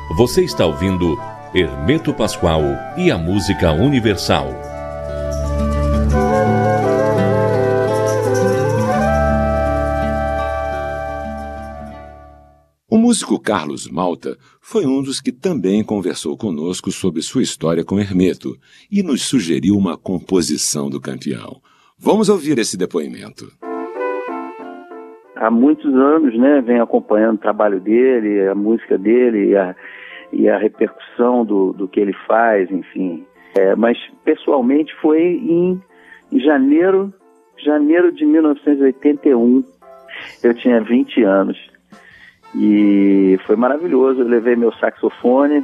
Você está ouvindo Hermeto Pascoal e a Música Universal. O músico Carlos Malta foi um dos que também conversou conosco sobre sua história com Hermeto e nos sugeriu uma composição do campeão. Vamos ouvir esse depoimento. Há muitos anos, né, venho acompanhando o trabalho dele, a música dele e a repercussão do que ele faz, enfim. Mas, pessoalmente, foi em janeiro de 1981. Eu tinha 20 anos. E foi maravilhoso. Eu levei meu saxofone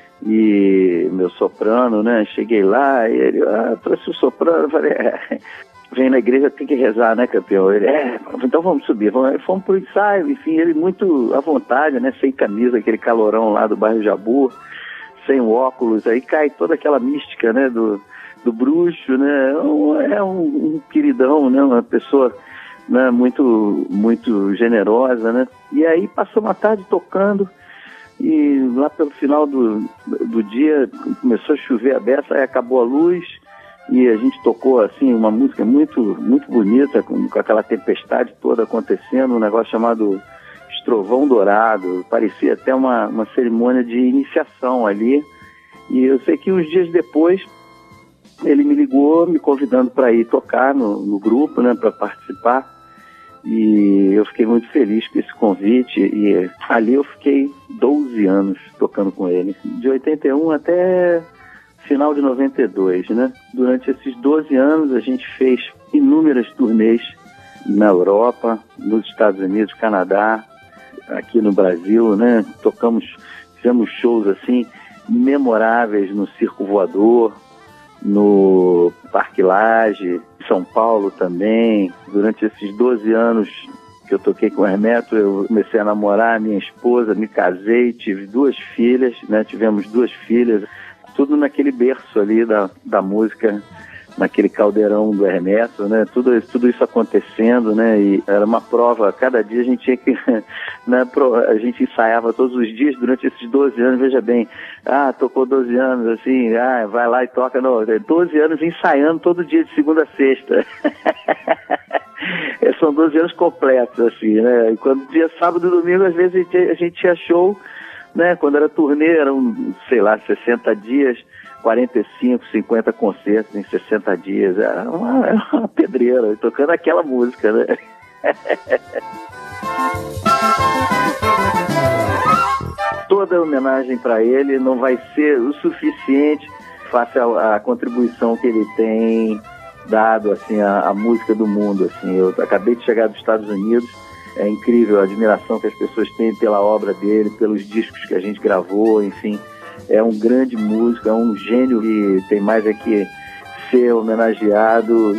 e meu soprano, né? Cheguei lá e ele trouxe o soprano. Eu falei, vem na igreja, tem que rezar, né, campeão? Ele, então vamos subir. Fomos pro ensaio, enfim, ele muito à vontade, né? Sem camisa, aquele calorão lá do bairro Jabu, sem óculos, aí cai toda aquela mística, né, do bruxo, né? É um queridão, né? Uma pessoa, né, muito, muito generosa, né? E aí passou uma tarde tocando e lá pelo final do dia começou a chover a beça, aí acabou a luz e a gente tocou assim uma música muito, muito bonita, com aquela tempestade toda acontecendo, um negócio chamado Estrovão Dourado, parecia até uma cerimônia de iniciação ali. E eu sei que uns dias depois ele me ligou me convidando para ir tocar no grupo, né, para participar. E eu fiquei muito feliz com esse convite e ali eu fiquei 12 anos tocando com ele, de 81 até final de 92, né? Durante esses 12 anos a gente fez inúmeras turnês na Europa, nos Estados Unidos, Canadá, aqui no Brasil, né? Fizemos shows assim memoráveis no Circo Voador, no Parque Lage, São Paulo também. Durante esses 12 anos que eu toquei com o Hermeto, eu comecei a namorar a minha esposa, me casei, tive 2 filhas, né? Tivemos 2 filhas, tudo naquele berço ali da música, naquele caldeirão do Hermeto, né? Tudo isso acontecendo, né? E era uma prova, cada dia a gente tinha que, né? A gente ensaiava todos os dias durante esses 12 anos, veja bem, tocou 12 anos, assim, vai lá e toca, não, 12 anos ensaiando todo dia de segunda a sexta. São 12 anos completos, assim, né? E quando dia sábado e domingo, às vezes a gente tinha show, né? Quando era turnê, eram, sei lá, 60 dias, 45, 50 concertos em 60 dias. Era uma pedreira, tocando aquela música, né? Toda homenagem para ele não vai ser o suficiente face à contribuição que ele tem dado, assim, à música do mundo, assim. Eu acabei de chegar dos Estados Unidos. É incrível a admiração que as pessoas têm pela obra dele, pelos discos que a gente gravou, enfim. É um grande músico, é um gênio que tem mais é que ser homenageado.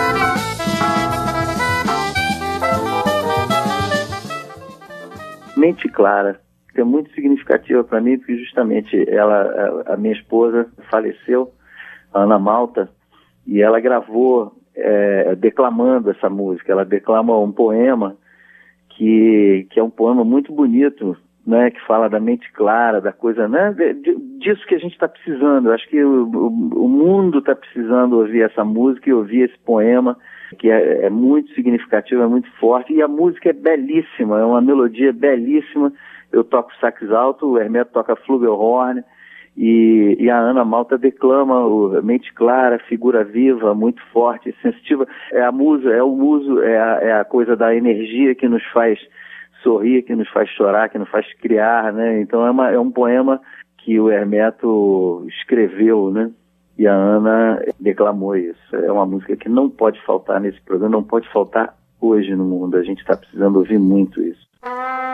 Mente Clara, que é muito significativa para mim, porque justamente a minha esposa faleceu, a Ana Malta, e ela gravou declamando essa música. Ela declama um poema que é um poema muito bonito, né, que fala da mente clara, da coisa, né, disso que a gente está precisando. Eu acho que o mundo está precisando ouvir essa música e ouvir esse poema, que é muito significativo, é muito forte, e a música é belíssima, é uma melodia belíssima. Eu toco sax alto, o Hermeto toca flugelhorn, e a Ana Malta declama mente clara, figura viva, muito forte, sensitiva. É a musa, é o muso, é a coisa da energia que nos faz sorrir, que nos faz chorar, que nos faz criar, né? Então é um poema que o Hermeto escreveu, né? E a Ana declamou isso. É uma música que não pode faltar nesse programa, não pode faltar hoje no mundo. A gente está precisando ouvir muito isso.